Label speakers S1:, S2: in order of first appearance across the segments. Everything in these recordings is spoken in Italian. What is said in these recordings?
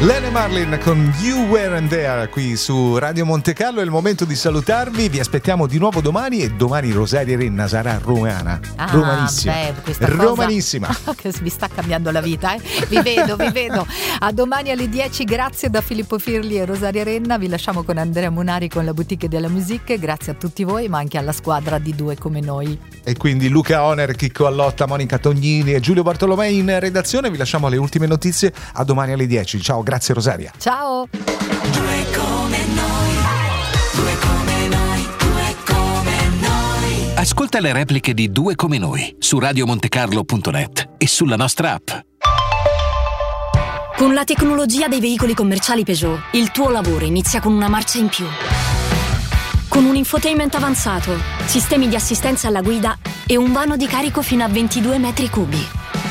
S1: Lene Marlin con You Weren't There qui su Radio Monte Carlo. È il momento di salutarvi, vi aspettiamo di nuovo domani, e domani Rosaria Renna sarà romana, romanissima, romanissima.
S2: Che mi sta cambiando la vita, vi vedo. A domani alle 10, grazie da Filippo Firli e Rosaria Renna. Vi lasciamo con Andrea Munari con la Boutique della Musique. Grazie a tutti voi, ma anche alla squadra di Due Come Noi.
S1: E quindi Luca Oner, Chicco Allotta, Monica Tognini e Giulio Bartolomei in redazione. Vi lasciamo alle ultime notizie. A domani alle 10. Ciao, grazie Rosaria.
S2: Ciao.
S3: Due come noi, due come noi, due come noi.
S4: Ascolta le repliche di Due Come Noi su radiomontecarlo.net e sulla nostra app.
S5: Con la tecnologia dei veicoli commerciali Peugeot, il tuo lavoro inizia con una marcia in più. Con un infotainment avanzato, sistemi di assistenza alla guida e un vano di carico fino a 22 metri cubi.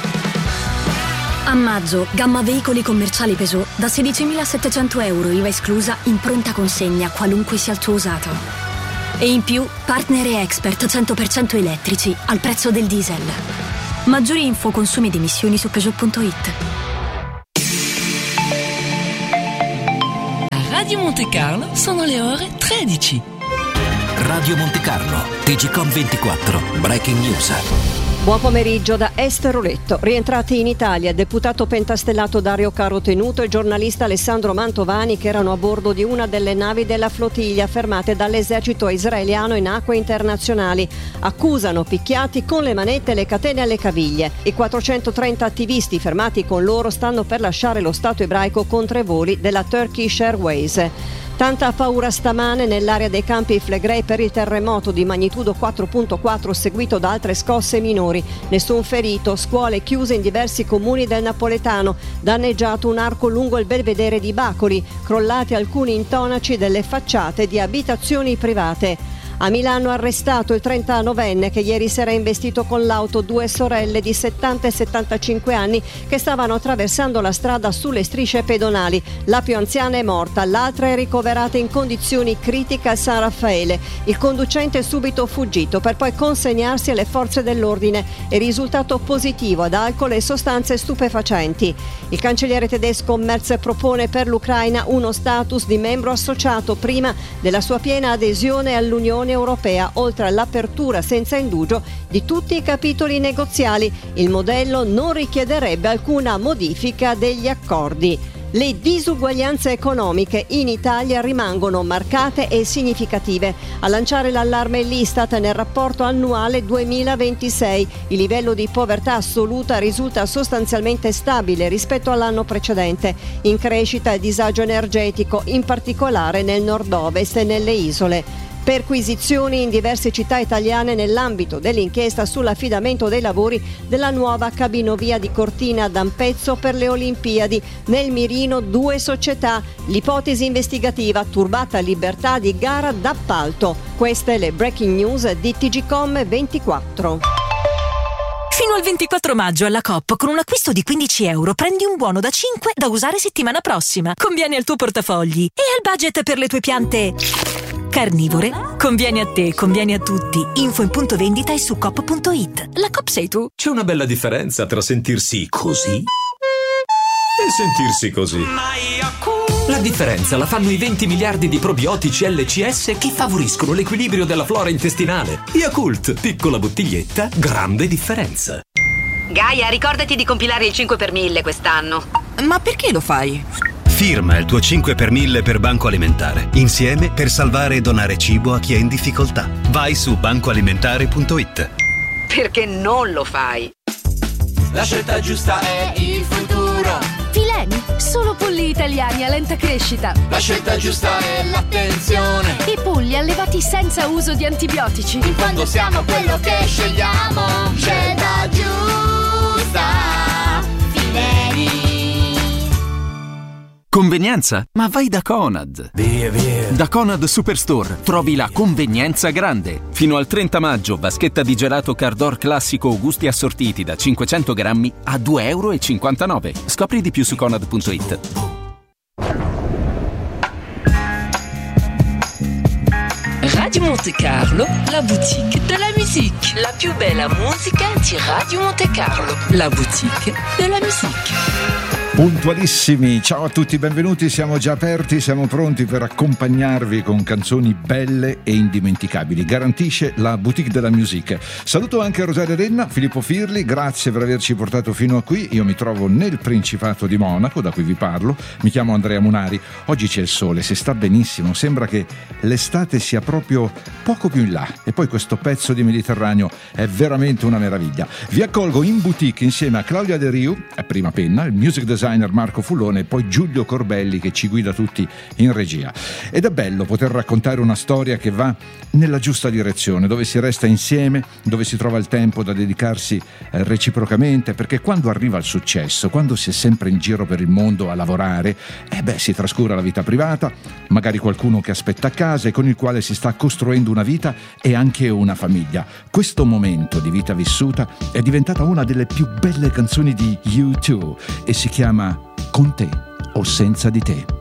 S5: A maggio, gamma veicoli commerciali Peugeot da 16.700 euro IVA esclusa in pronta consegna, qualunque sia il tuo usato. E in più, partner e expert 100% elettrici al prezzo del diesel. Maggiori info, consumi ed emissioni su Peugeot.it.
S3: A Radio Monte Carlo sono le ore 13.
S4: Radio Monte Carlo, TGcom 24, Breaking News.
S6: Buon pomeriggio da Esther Oletto. Rientrati in Italia il deputato pentastellato Dario Carotenuto e il giornalista Alessandro Mantovani, che erano a bordo di una delle navi della flottiglia fermate dall'esercito israeliano in acque internazionali. Accusano picchiati con le manette e le catene alle caviglie. I 430 attivisti fermati con loro stanno per lasciare lo Stato ebraico con 3 voli della Turkish Airways. Tanta paura stamane nell'area dei campi Flegrei per il terremoto di magnitudo 4.4 seguito da altre scosse minori. Nessun ferito, scuole chiuse in diversi comuni del napoletano, danneggiato un arco lungo il belvedere di Bacoli, crollati alcuni intonaci delle facciate di abitazioni private. A Milano arrestato il 39enne che ieri sera ha investito con l'auto 2 sorelle di 70 e 75 anni che stavano attraversando la strada sulle strisce pedonali. La più anziana è morta, l'altra è ricoverata in condizioni critiche al San Raffaele. Il conducente è subito fuggito per poi consegnarsi alle forze dell'ordine e risultato positivo ad alcol e sostanze stupefacenti. Il cancelliere tedesco Merz propone per l'Ucraina uno status di membro associato prima della sua piena adesione all'Unione Europea, oltre all'apertura senza indugio di tutti i capitoli negoziali. Il modello non richiederebbe alcuna modifica degli accordi. Le disuguaglianze economiche in Italia rimangono marcate e significative. A lanciare l'allarme l'Istat nel rapporto annuale 2026. Il livello di povertà assoluta risulta sostanzialmente stabile rispetto all'anno precedente. In crescita il disagio energetico, in particolare nel nord-ovest e nelle isole. Perquisizioni in diverse città italiane nell'ambito dell'inchiesta sull'affidamento dei lavori della nuova cabinovia di Cortina d'Ampezzo per le Olimpiadi. Nel mirino 2 società. L'ipotesi investigativa: turbata libertà di gara d'appalto. Queste le breaking news di TGcom 24.
S7: Fino al 24 maggio alla Coop con un acquisto di 15 euro prendi un buono da 5 da usare settimana prossima. Conviene al tuo portafogli e al budget per le tue piante carnivore. Conviene a te, conviene a tutti. Info in punto vendita e su coop.it. La Coop sei tu.
S8: C'è una bella differenza tra sentirsi così e sentirsi così. La differenza la fanno i 20 miliardi di probiotici LCS che favoriscono l'equilibrio della flora intestinale. Yakult, piccola bottiglietta, grande differenza.
S9: Gaia, ricordati di compilare il 5 per 1000 quest'anno.
S7: Ma perché lo fai?
S10: Firma il tuo 5 per 1000 per Banco Alimentare. Insieme per salvare e donare cibo a chi è in difficoltà. Vai su bancoalimentare.it.
S9: Perché non lo fai?
S3: La scelta giusta è il futuro.
S11: Fileni, solo polli italiani a lenta crescita.
S3: La scelta giusta è l'attenzione.
S11: I polli allevati senza uso di antibiotici.
S3: In fondo siamo quello che scegliamo. Scelta giusta. Fileni.
S12: Convenienza? Ma vai da Conad.
S8: Via.
S12: Da Conad Superstore trovi la convenienza grande. Fino al 30 maggio vaschetta di gelato Cardor classico o gusti assortiti da 500 grammi a €2,59. Scopri di più su conad.it.
S3: Radio Monte Carlo, la boutique de la musique. La più bella musica di Radio Monte Carlo, la boutique de la musique.
S13: Puntualissimi, ciao a tutti, benvenuti, siamo già aperti, siamo pronti per accompagnarvi con canzoni belle e indimenticabili, garantisce la Boutique de la Musique. Saluto anche Rosaria Renna, Filippo Firli, grazie per averci portato fino a qui. Io mi trovo nel Principato di Monaco, da cui vi parlo, mi chiamo Andrea Munari. Oggi c'è il sole, si sta benissimo, sembra che l'estate sia proprio poco più in là, e poi questo pezzo di Mediterraneo è veramente una meraviglia. Vi accolgo in boutique insieme a Claudia De Riu, a prima penna, il music designer Marco Fullone e poi Giulio Corbelli che ci guida tutti in regia. Ed è bello poter raccontare una storia che va nella giusta direzione, dove si resta insieme, dove si trova il tempo da dedicarsi reciprocamente, perché quando arriva il successo, quando si è sempre in giro per il mondo a lavorare, si trascura la vita privata, magari qualcuno che aspetta a casa e con il quale si sta costruendo una vita e anche una famiglia. Questo momento di vita vissuta è diventata una delle più belle canzoni di U2 e si chiama Con te o senza di te.